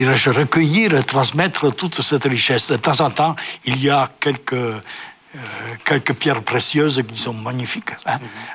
recueillir et transmettre toute cette richesse. De temps en temps, il y a quelques pierres précieuses qui sont magnifiques. Hein.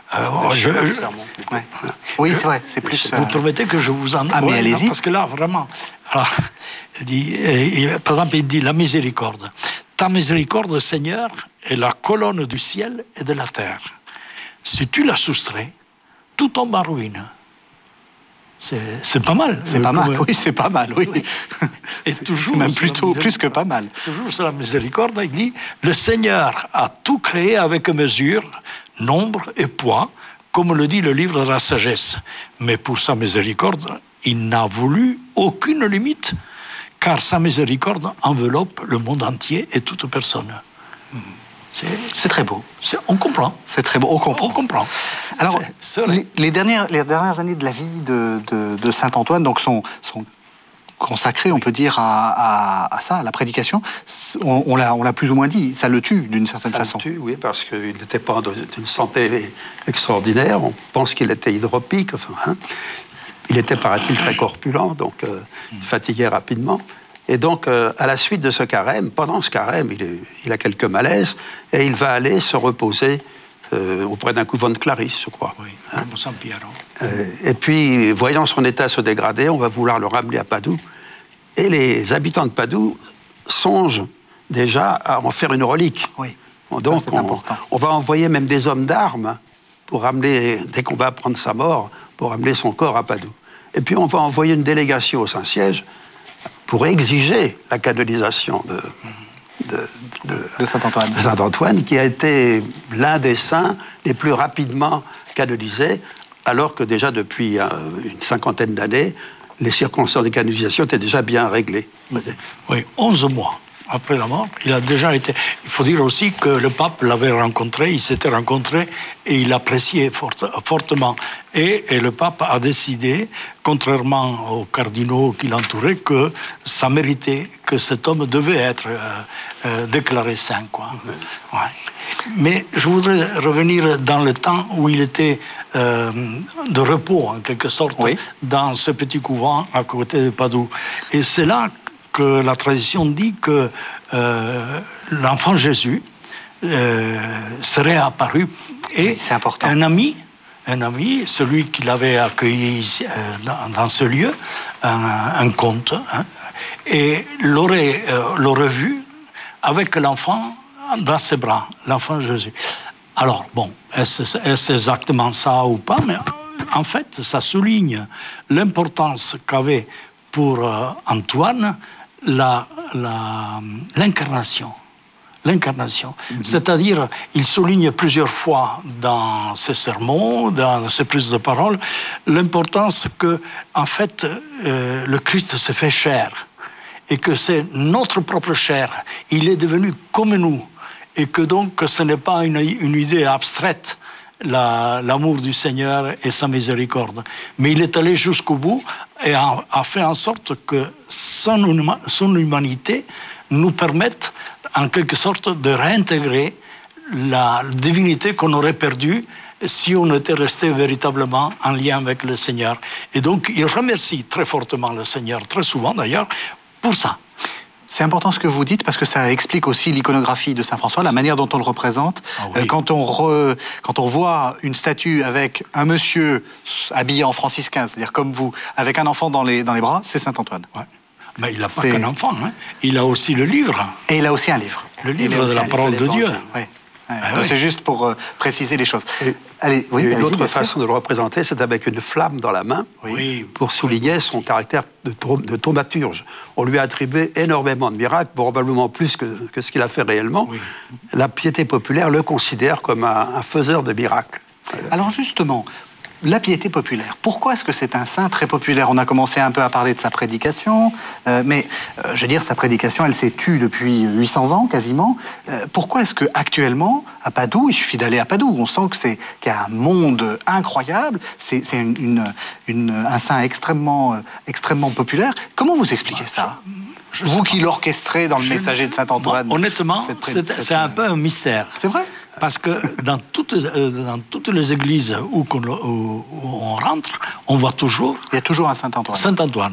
Oui, c'est vrai, c'est plus... Vous permettez que je vous en... Ah, mais allez-y. Parce que là, vraiment... Alors, par exemple, il dit la miséricorde. Ta miséricorde, Seigneur, est la colonne du ciel et de la terre. Si tu la soustrais, tout tombe en ruine. C'est pas mal. C'est pas mal, oui, c'est pas mal, oui. Et toujours, même plutôt plus que pas mal. Toujours sur la miséricorde, il dit « Le Seigneur a tout créé avec mesure, nombre et poids, comme le dit le livre de la sagesse. Mais pour sa miséricorde, il n'a voulu aucune limite, car sa miséricorde enveloppe le monde entier et toute personne. » C'est très beau. On comprend. C'est très beau, on comprend. On comprend. Alors, les dernières années de la vie de saint Antoine donc sont consacrées, on peut dire, à ça, à la prédication. On l'a plus ou moins dit, ça le tue d'une certaine façon. Ça le tue, oui, parce qu'il n'était pas d'une santé extraordinaire. On pense qu'il était hydropique. Enfin, hein. Il était, paraît-il, très corpulent, donc il fatiguait rapidement. Et donc, à la suite de ce carême, pendant ce carême, il a quelques malaises, et il va aller se reposer auprès d'un couvent de Clarisse, je crois. Oui, comme San Piero. Et puis, voyant son état se dégrader, on va vouloir le ramener à Padoue. Et les habitants de Padoue songent déjà à en faire une relique. Oui. Donc, on va envoyer même des hommes d'armes pour ramener, dès qu'on va apprendre sa mort, pour ramener son corps à Padoue. Et puis, on va envoyer une délégation au Saint-Siège pour exiger la canonisation de Saint-Antoine. Saint-Antoine, qui a été l'un des saints les plus rapidement canonisés, alors que déjà depuis une cinquantaine d'années, les circonstances de canonisation étaient déjà bien réglées. Oui, 11 mois après la mort, il a déjà été... Il faut dire aussi que le pape l'avait rencontré, ils s'étaient rencontrés et il l'appréciait fortement. Et le pape a décidé, contrairement aux cardinaux qui l'entouraient, que ça méritait, que cet homme devait être déclaré saint, quoi. Ouais. Mais je voudrais revenir dans le temps où il était de repos, en quelque sorte, dans ce petit couvent à côté de Padoue. Et c'est là que la tradition dit que l'enfant Jésus serait apparu et c'est important. un ami, celui qui l'avait accueilli ici, dans ce lieu, un comte, hein, et l'aurait vu avec l'enfant dans ses bras, l'enfant Jésus. Alors, bon, est-ce exactement ça ou pas, mais en fait, ça souligne l'importance qu'avait pour Antoine l'incarnation. C'est-à-dire, il souligne plusieurs fois dans ses sermons, dans ses prises de parole, l'importance que, en fait, le Christ se fait chair et que c'est notre propre chair. Il est devenu comme nous et que donc ce n'est pas une idée abstraite, l'amour du Seigneur et sa miséricorde. Mais il est allé jusqu'au bout et a fait en sorte que son humanité nous permette, en quelque sorte, de réintégrer la divinité qu'on aurait perdue si on était resté véritablement en lien avec le Seigneur. Et donc, il remercie très fortement le Seigneur, très souvent d'ailleurs, pour ça. C'est important ce que vous dites parce que ça explique aussi l'iconographie de Saint François, la manière dont on le représente. Ah oui. Quand on voit une statue avec un monsieur habillé en franciscain, c'est-à-dire comme vous, avec un enfant dans les bras, c'est Saint Antoine. Ouais. Mais il n'a pas qu'un enfant, hein. Il a aussi le livre. Et il a aussi un livre. Le livre de la parole de Dieu. Oui. C'est juste pour préciser les choses. Allez, oui, une autre façon de le représenter, c'est avec une flamme dans la main, pour souligner son caractère de thaumaturge. On lui a attribué énormément de miracles, probablement plus que ce qu'il a fait réellement. Oui. La piété populaire le considère comme un faiseur de miracles. Alors justement, la piété populaire, pourquoi est-ce que c'est un saint très populaire? On a commencé un peu à parler de sa prédication, mais je veux dire, sa prédication, elle s'est tue depuis 800 ans quasiment. Pourquoi est-ce qu'actuellement, à Padoue, il suffit d'aller à Padoue, on sent qu'il y a un monde incroyable, c'est un saint extrêmement populaire. Comment vous expliquez ça? Vous qui l'orchestrez dans le messager de Saint-Antoine. Honnêtement, c'est un peu un mystère. C'est vrai? Parce que dans toutes les églises où on rentre, on voit toujours... Il y a toujours un Saint-Antoine. Saint-Antoine.